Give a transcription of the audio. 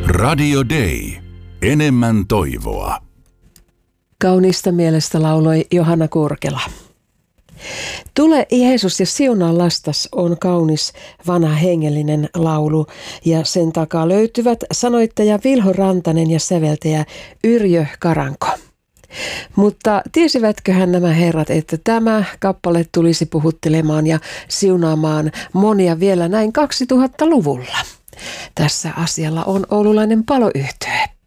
Radio Day. Enemmän toivoa. Kaunista mielestä lauloi Johanna Kurkela. Tule Jeesus ja siunaa lastas on kaunis vanha hengellinen laulu ja sen takaa löytyvät sanoittaja Vilho Rantanen ja säveltäjä Yrjö Karanko. Mutta tiesivätköhän nämä herrat, että tämä kappale tulisi puhuttelemaan ja siunaamaan monia vielä näin 2000-luvulla? Tässä asialla on oululainen paloyhtye.